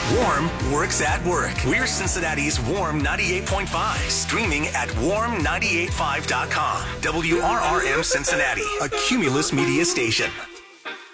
Warm works at work. We're Cincinnati's Warm 98.5. Streaming at warm985.com. WRRM Cincinnati, a Cumulus media station.